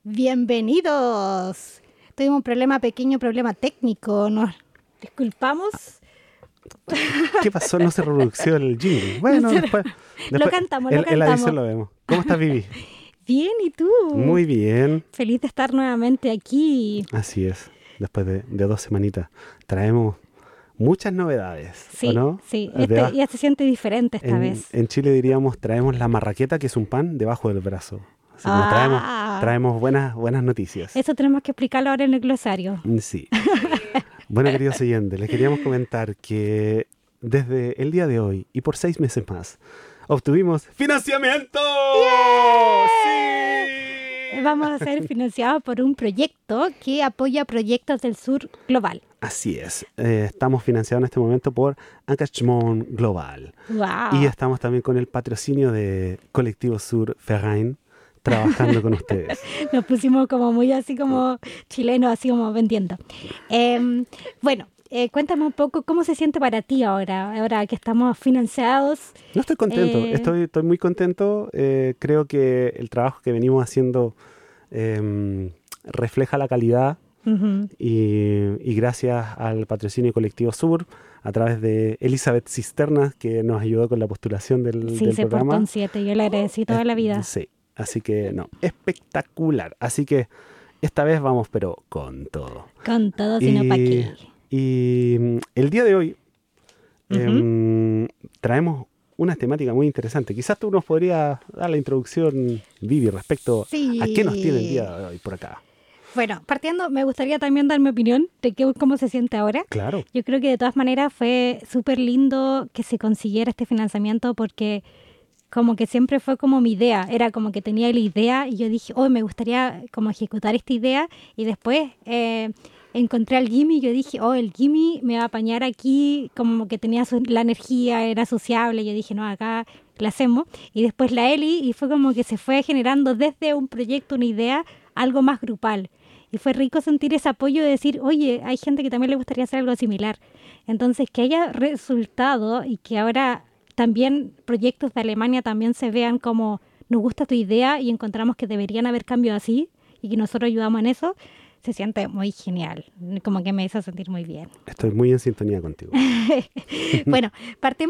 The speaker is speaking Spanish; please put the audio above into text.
Bienvenidos. Tuvimos un pequeño problema técnico. Nos disculpamos. ¿Qué pasó? No se reprodució el jingle. Bueno, después lo cantamos. En la edición lo vemos. ¿Cómo estás, Vivi? Bien, ¿y tú? Muy bien. Feliz de estar nuevamente aquí. Así es. Después de 2 semanitas traemos muchas novedades, sí, ¿o no? Sí, ya se siente diferente esta vez. En Chile diríamos, traemos la marraqueta, que es un pan, debajo del brazo. Así que traemos buenas noticias. Eso tenemos que explicarlo ahora en el glosario. Sí. Bueno, queridos oyentes, les queríamos comentar que desde el día de hoy y por 6 meses más, obtuvimos ¡financiamiento! ¡Yeah! ¡Sí! Vamos a ser financiados por un proyecto que apoya proyectos del sur global. Así es. Estamos financiados en este momento por Engagement Global. ¡Wow! Y estamos también con el patrocinio de Colectivo Sur Ferrain, trabajando con ustedes. Nos pusimos como muy así como chilenos, así como vendiendo. Bueno, cuéntame un poco cómo se siente para ti ahora que estamos financiados. No, estoy contento, estoy muy contento. Creo que el trabajo que venimos haciendo refleja la calidad. Uh-huh. Y gracias al patrocinio Colectivo Sur, a través de Elizabeth Cisternas, que nos ayudó con la postulación del programa. Sí, se portó un 7, yo le agradecí toda la vida. Sí, así que no, espectacular. Así que esta vez vamos, pero con todo. Con todo, sino para qué. Y el día de hoy Uh-huh. traemos una temática muy interesante. Quizás tú nos podrías dar la introducción, Vivi, respecto a qué nos tiene el día de hoy por acá. Bueno, partiendo, me gustaría también dar mi opinión de cómo se siente ahora. Claro. Yo creo que de todas maneras fue súper lindo que se consiguiera este financiamiento porque como que siempre fue como mi idea. Era como que tenía la idea y yo dije, me gustaría como ejecutar esta idea. Y después encontré al Jimmy y yo dije, el Jimmy me va a apañar aquí, como que tenía la energía, era sociable. Yo dije, no, acá la hacemos. Y después la Eli y fue como que se fue generando desde un proyecto, una idea, algo más grupal. Y fue rico sentir ese apoyo de decir, oye, hay gente que también le gustaría hacer algo similar. Entonces, que haya resultado y que ahora también proyectos de Alemania también se vean como nos gusta tu idea y encontramos que deberían haber cambios así y que nosotros ayudamos en eso, se siente muy genial. Como que me hizo sentir muy bien. Estoy muy en sintonía contigo. Bueno, partimos